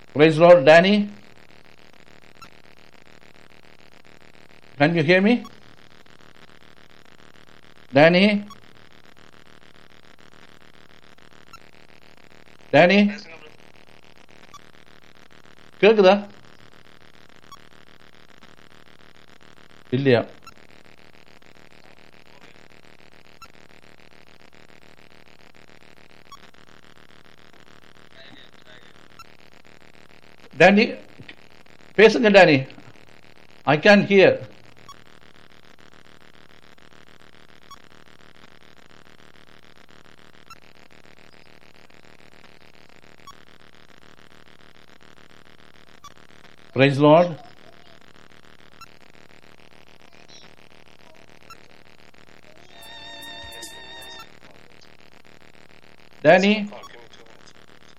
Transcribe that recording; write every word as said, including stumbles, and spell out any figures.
Praise the Lord. Danny, can you hear me? Danny? Danny? கேக்குதா? இல்லையா? Danny, பேசுங்க Danny. I can't hear. Praise the Lord. Danny,